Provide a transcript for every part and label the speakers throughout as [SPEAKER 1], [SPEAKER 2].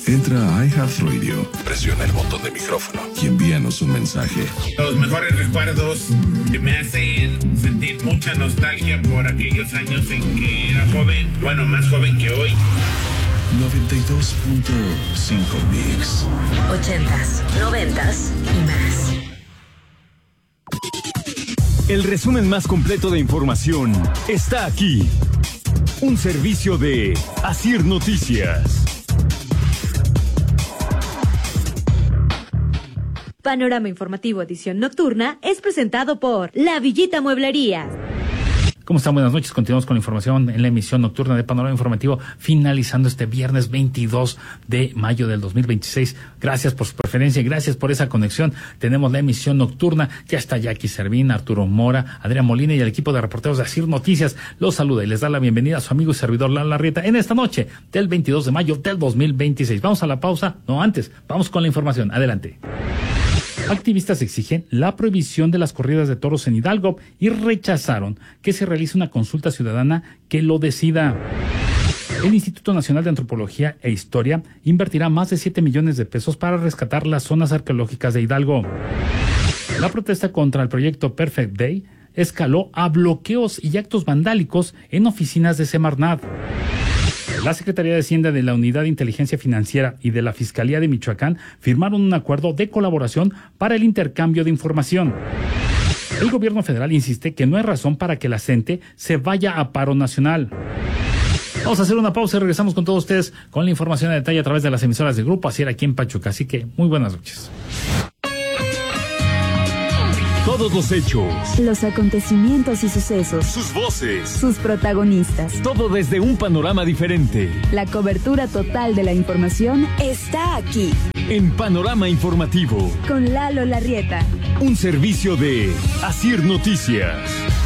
[SPEAKER 1] Entra a iHeartRadio, presiona el botón de micrófono y envíanos un mensaje.
[SPEAKER 2] Los mejores recuerdos que me hacen sentir mucha nostalgia por aquellos años en que era joven, bueno, más joven que hoy.
[SPEAKER 1] 92.5 Mix.
[SPEAKER 3] 80s, 90s y más.
[SPEAKER 4] El resumen más completo de información está aquí. Un servicio de Asir Noticias.
[SPEAKER 5] Panorama Informativo edición nocturna es presentado por La Villita Mueblería.
[SPEAKER 6] ¿Cómo están? Buenas noches. Continuamos con la información en la emisión nocturna de Panorama Informativo, finalizando este viernes 22 de mayo del 2026. Gracias por su preferencia y gracias por esa conexión. Tenemos la emisión nocturna. Ya está Jackie Servín, Arturo Mora, Adrián Molina y el equipo de reporteros de Asir Noticias. Los saluda y les da la bienvenida a su amigo y servidor Lalo Larrieta en esta noche del 22 de mayo del 2026. Vamos a la pausa. No, antes. Vamos con la información. Adelante. Activistas exigen la prohibición de las corridas de toros en Hidalgo y rechazaron que se realice una consulta ciudadana que lo decida. El Instituto Nacional de Antropología e Historia invertirá más de 7 millones de pesos para rescatar las zonas arqueológicas de Hidalgo. La protesta contra el proyecto Perfect Day escaló a bloqueos y actos vandálicos en oficinas de Semarnat. La Secretaría de Hacienda de la Unidad de Inteligencia Financiera y de la Fiscalía de Michoacán firmaron un acuerdo de colaboración para el intercambio de información. El gobierno federal insiste que no hay razón para que la CENTE se vaya a paro nacional. Vamos a hacer una pausa y regresamos con todos ustedes con la información a detalle a través de las emisoras de Grupo Asir aquí en Pachuca. Así que muy buenas noches.
[SPEAKER 4] Todos los hechos,
[SPEAKER 7] los acontecimientos y sucesos,
[SPEAKER 4] sus voces,
[SPEAKER 7] sus protagonistas.
[SPEAKER 4] Todo desde un panorama diferente.
[SPEAKER 7] La cobertura total de la información está aquí.
[SPEAKER 4] En Panorama Informativo.
[SPEAKER 7] Con Lalo Larrieta.
[SPEAKER 4] Un servicio de Asir Noticias.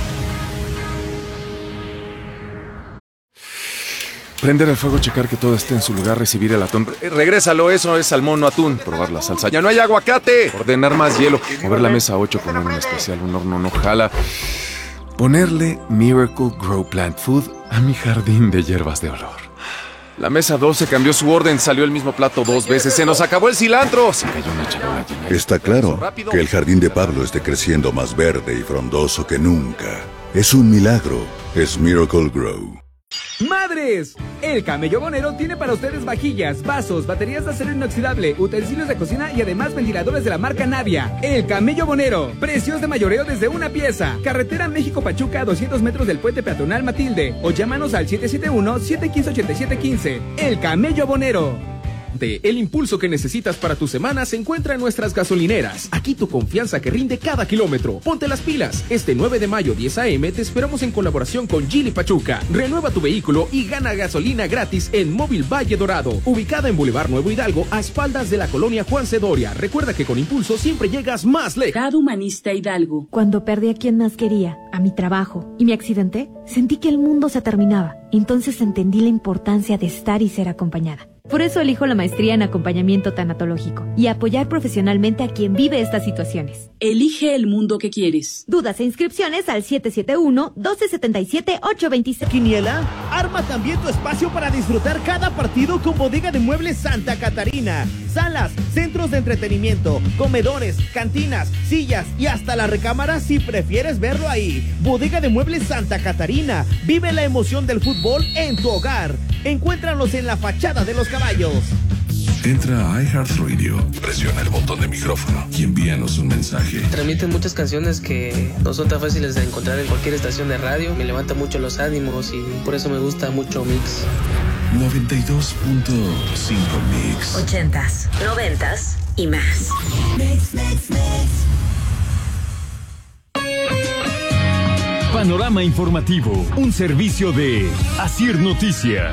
[SPEAKER 8] Prender el fuego, checar que todo esté en su lugar, recibir el atún. Regrésalo, eso es salmón, no atún. Probar la salsa. ¡Ya no hay aguacate! Ordenar más hielo. Mover la mesa 8, poner un especial, un horno no jala. Ponerle Miracle Grow Plant Food a mi jardín de hierbas de olor. La mesa 12 cambió su orden, salió el mismo plato 2 veces. ¡Se nos acabó el cilantro! Se cayó una charola llena.
[SPEAKER 9] Está claro que el jardín de Pablo esté creciendo más verde y frondoso que nunca. Es un milagro. Es Miracle Grow.
[SPEAKER 10] ¡Madres! El Camello Bonero tiene para ustedes vajillas, vasos, baterías de acero inoxidable, utensilios de cocina y además ventiladores de la marca Navia. El Camello Bonero. Precios de mayoreo desde una pieza. Carretera México-Pachuca a 200 metros del puente peatonal Matilde. O llámanos al 771-715-8715. El Camello Bonero. El impulso que necesitas para tu semana se encuentra en nuestras gasolineras. Aquí tu confianza que rinde cada kilómetro. Ponte las pilas. Este 9 de mayo 10 a.m. te esperamos en colaboración con Geely Pachuca. Renueva tu vehículo y gana gasolina gratis en Móvil Valle Dorado, ubicada en Boulevard Nuevo Hidalgo, a espaldas de la colonia Juan Cedoria. Recuerda que con impulso siempre llegas más lejos.
[SPEAKER 11] Cada Humanista Hidalgo.
[SPEAKER 5] Cuando perdí a quien más quería, a mi trabajo, y me accidenté, sentí que el mundo se terminaba. Entonces entendí la importancia de estar y ser acompañada. Por eso elijo la maestría en acompañamiento tanatológico y apoyar profesionalmente a quien vive estas situaciones.
[SPEAKER 11] Elige el mundo que quieres.
[SPEAKER 5] Dudas e inscripciones al 771-1277-826.
[SPEAKER 12] Quiniela, arma también tu espacio para disfrutar cada partido con Bodega de Muebles Santa Catarina. Salas, centros de entretenimiento, comedores, cantinas, sillas y hasta la recámara si prefieres verlo ahí. Bodega de Muebles Santa Catarina. Vive la emoción del fútbol en tu hogar. Encuéntranos en la fachada de los caballos.
[SPEAKER 1] Entra a iHeartRadio, presiona el botón de micrófono y envíanos un mensaje.
[SPEAKER 13] Transmiten muchas canciones que no son tan fáciles de encontrar en cualquier estación de radio. Me levanta mucho los ánimos y por eso me gusta mucho Mix.
[SPEAKER 1] 92.5 Mix.
[SPEAKER 3] 80s, 90s y más. Mix.
[SPEAKER 4] Panorama Informativo, un servicio de Asir Noticias.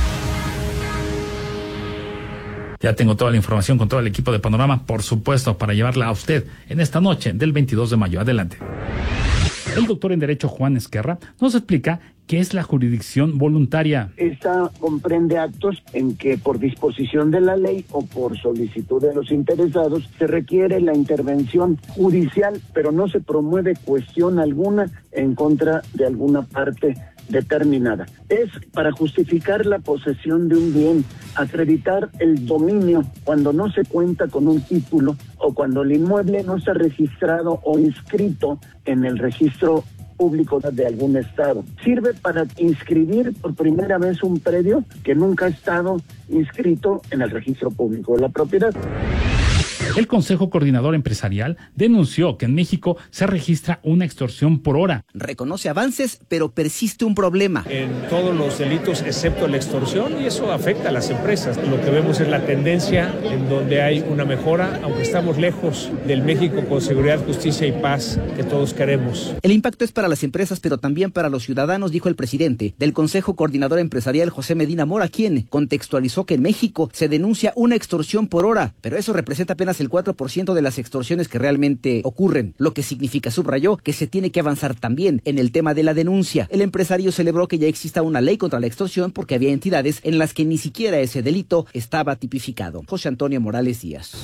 [SPEAKER 6] Ya tengo toda la información con todo el equipo de Panorama, por supuesto, para llevarla a usted en esta noche del 22 de mayo. Adelante. El doctor en Derecho Juan Esquerra nos explica qué es la jurisdicción voluntaria.
[SPEAKER 14] Esta comprende actos en que por disposición de la ley o por solicitud de los interesados se requiere la intervención judicial, pero no se promueve cuestión alguna en contra de alguna parte determinada. Es para justificar la posesión de un bien, acreditar el dominio cuando no se cuenta con un título o cuando el inmueble no está registrado o inscrito en el registro público de algún estado. Sirve para inscribir por primera vez un predio que nunca ha estado inscrito en el registro público de la propiedad.
[SPEAKER 6] El Consejo Coordinador Empresarial denunció que en México se registra una extorsión por hora.
[SPEAKER 15] Reconoce avances, pero persiste un problema.
[SPEAKER 16] En todos los delitos, excepto la extorsión, y eso afecta a las empresas. Lo que vemos es la tendencia en donde hay una mejora, aunque estamos lejos del México con seguridad, justicia y paz que todos queremos.
[SPEAKER 15] El impacto es para las empresas, pero también para los ciudadanos, dijo el presidente del Consejo Coordinador Empresarial, José Medina Mora, quien contextualizó que en México se denuncia una extorsión por hora, pero eso representa apenas el 4% de las extorsiones que realmente ocurren, lo que significa, subrayó, que se tiene que avanzar también en el tema de la denuncia. El empresario celebró que ya exista una ley contra la extorsión porque había entidades en las que ni siquiera ese delito estaba tipificado. José Antonio Morales Díaz.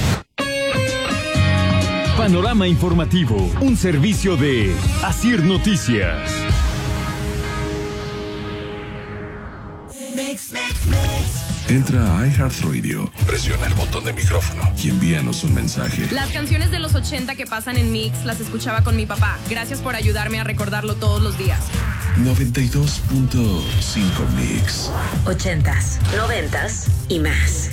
[SPEAKER 4] Panorama Informativo, un servicio de Asir Noticias.
[SPEAKER 1] Entra a iHeartRadio, presiona el botón de micrófono y envíanos un mensaje.
[SPEAKER 17] Las canciones de los 80 que pasan en Mix las escuchaba con mi papá. Gracias por ayudarme a recordarlo todos los días.
[SPEAKER 1] 92.5 Mix.
[SPEAKER 3] 80s, 90s y más.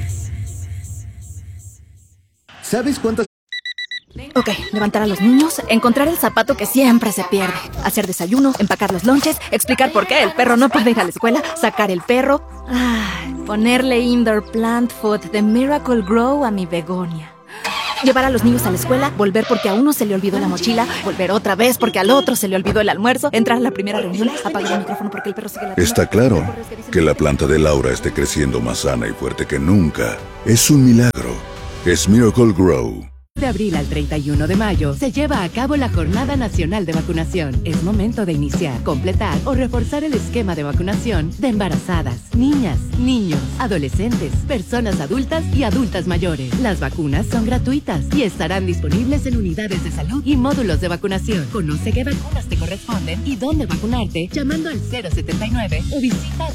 [SPEAKER 18] ¿Sabes cuántas?
[SPEAKER 19] Ok, levantar a los niños, encontrar el zapato que siempre se pierde, hacer desayuno, empacar los lonches, explicar por qué el perro no puede ir a la escuela, sacar el perro, ponerle indoor plant food de Miracle Grow a mi begonia. Llevar a los niños a la escuela, volver porque a uno se le olvidó la mochila, volver otra vez porque al otro se le olvidó el almuerzo, entrar a la primera reunión, apagar el micrófono porque el perro sigue ladrando.
[SPEAKER 9] Está claro que la planta de Laura esté creciendo más sana y fuerte que nunca. Es un milagro. Es Miracle Grow.
[SPEAKER 20] De abril al 31 de mayo se lleva a cabo la Jornada Nacional de Vacunación. Es momento de iniciar, completar o reforzar el esquema de vacunación de embarazadas, niñas, niños, adolescentes, personas adultas y adultas mayores. Las vacunas son gratuitas y estarán disponibles en unidades de salud y módulos de vacunación. Conoce qué vacunas te corresponden y dónde vacunarte llamando al 079 o visita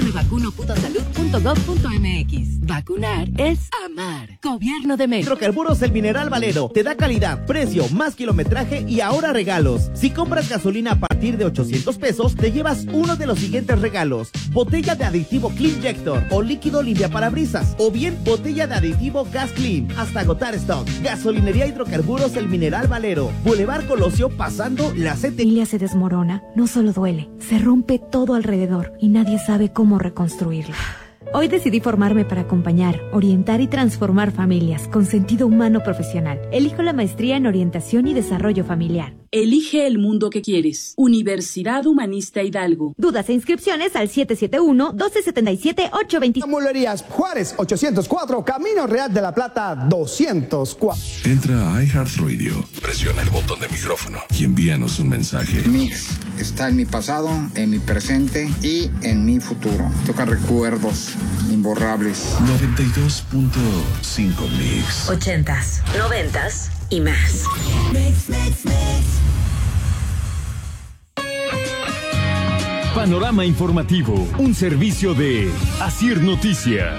[SPEAKER 20] dondemevacuno.salud.gov.mx. Vacunar es amar. Gobierno de México.
[SPEAKER 12] Hidrocarburos El Mineral Valero te da calidad, precio, más kilometraje y ahora regalos. Si compras gasolina a partir de 800 pesos, te llevas uno de los siguientes regalos: botella de aditivo Cleanjector o líquido limpiaparabrisas, o bien botella de aditivo Gas Clean hasta agotar stock. Gasolinería Hidrocarburos El Mineral Valero, Boulevard Colosio pasando la CT.
[SPEAKER 5] Familia se desmorona, no solo duele, se rompe todo alrededor y nadie sabe cómo reconstruirlo. Hoy decidí formarme para acompañar, orientar y transformar familias con sentido humano profesional. Elijo la maestría en orientación y desarrollo familiar.
[SPEAKER 11] Elige el mundo que quieres. Universidad Humanista Hidalgo.
[SPEAKER 5] Dudas e inscripciones al 771-1277-820.
[SPEAKER 18] Mueblerías Juárez 804, Camino Real de la Plata 204.
[SPEAKER 1] Entra a iHeartRadio, presiona el botón de micrófono y envíanos un mensaje.
[SPEAKER 21] Mix está en mi pasado, en mi presente y en mi futuro. Toca recuerdos imborrables.
[SPEAKER 1] 92.5 Mix.
[SPEAKER 3] 80s, 90s y más.
[SPEAKER 7] Mix.
[SPEAKER 4] Panorama Informativo, un servicio de Asir Noticias.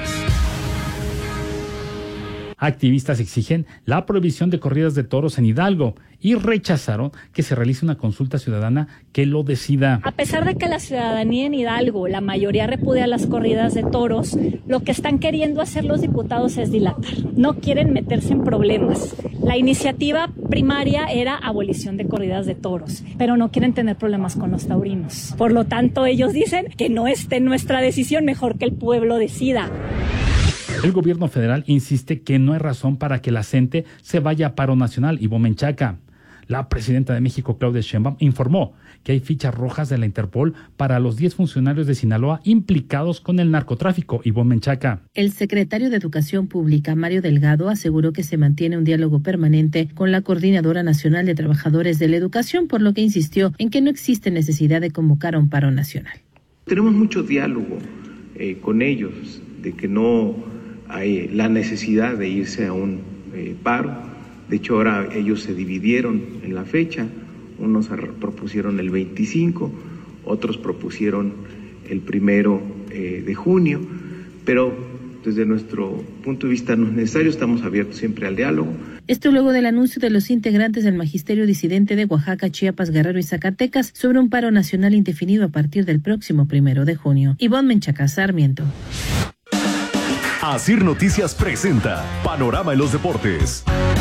[SPEAKER 6] Activistas exigen la prohibición de corridas de toros en Hidalgo y rechazaron que se realice una consulta ciudadana que lo decida.
[SPEAKER 22] A pesar de que la ciudadanía en Hidalgo, la mayoría repudia las corridas de toros, lo que están queriendo hacer los diputados es dilatar. No quieren meterse en problemas. La iniciativa primaria era abolición de corridas de toros, pero no quieren tener problemas con los taurinos. Por lo tanto, ellos dicen que no esté en nuestra decisión, mejor que el pueblo decida.
[SPEAKER 6] El gobierno federal insiste que no hay razón para que la CENTE se vaya a paro nacional. Ivo Menchaca. La presidenta de México, Claudia Sheinbaum, informó que hay fichas rojas de la Interpol para los 10 funcionarios de Sinaloa implicados con el narcotráfico. Ivo Menchaca.
[SPEAKER 23] El secretario de Educación Pública, Mario Delgado, aseguró que se mantiene un diálogo permanente con la Coordinadora Nacional de Trabajadores de la Educación, por lo que insistió en que no existe necesidad de convocar a un paro nacional.
[SPEAKER 24] Tenemos mucho diálogo con ellos, de que no hay la necesidad de irse a un paro. De hecho, ahora ellos se dividieron en la fecha, unos propusieron el 25, otros propusieron el 1 de junio, pero desde nuestro punto de vista no es necesario, estamos abiertos siempre al diálogo.
[SPEAKER 23] Esto luego del anuncio de los integrantes del magisterio disidente de Oaxaca, Chiapas, Guerrero y Zacatecas sobre un paro nacional indefinido a partir del próximo 1 de junio. Ivonne Menchaca Sarmiento.
[SPEAKER 4] Asir Noticias presenta Panorama en los Deportes.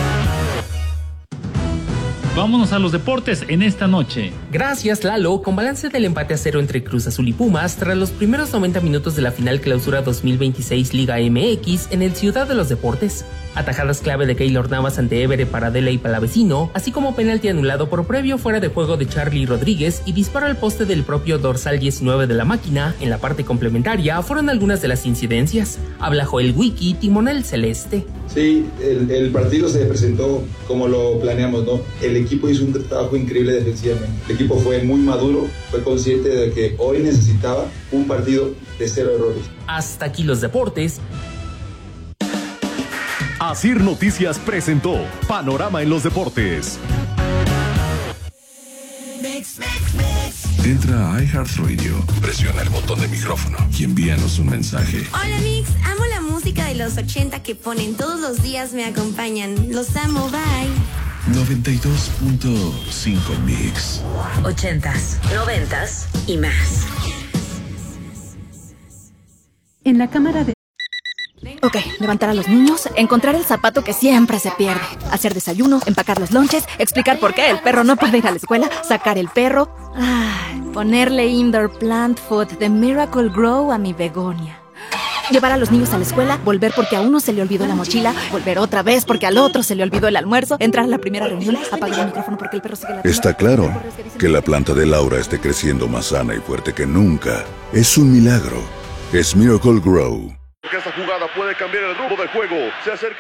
[SPEAKER 6] Vámonos a los deportes en esta noche.
[SPEAKER 2] Gracias, Lalo. Con balance del empate a 0 entre Cruz Azul y Pumas, tras los primeros 90 minutos de la final Clausura 2026 Liga MX en el Ciudad de los Deportes. Atajadas clave de Keylor Navas ante Évere Paradela y Palavecino, así como penalti anulado por previo fuera de juego de Charlie Rodríguez y disparo al poste del propio dorsal 19 de la máquina, en la parte complementaria, fueron algunas de las incidencias. Habla Joel Wiki, timonel celeste.
[SPEAKER 8] Sí, el partido se presentó como lo planeamos, ¿no? El equipo hizo un trabajo increíble defensivamente. El equipo fue muy maduro, fue consciente de que hoy necesitaba un partido de 0 errores.
[SPEAKER 2] Hasta aquí los deportes.
[SPEAKER 4] Asir Noticias presentó Panorama en los Deportes.
[SPEAKER 1] Entra a iHeartRadio, presiona el botón de micrófono y envíanos un mensaje.
[SPEAKER 10] Hola Mix, amo la música de los 80 que ponen todos los días, me acompañan. Los amo, bye.
[SPEAKER 1] 92.5 Mix.
[SPEAKER 3] 80s, 90s y más.
[SPEAKER 7] En la cámara de...
[SPEAKER 19] Ok, levantar a los niños, encontrar el zapato que siempre se pierde, hacer desayuno, empacar los lonches, explicar por qué el perro no puede ir a la escuela, sacar el perro, ponerle indoor plant food de Miracle Grow a mi begonia. Llevar a los niños a la escuela, volver porque a uno se le olvidó la mochila, volver otra vez porque al otro se le olvidó el almuerzo, entrar a la primera reunión, apagar el micrófono porque el perro sigue ladrando.
[SPEAKER 9] Está claro que la planta de Laura esté creciendo más sana y fuerte que nunca. Es un milagro. Es Miracle Grow.
[SPEAKER 13] Esta jugada puede cambiar el rumbo del juego. Se acerca.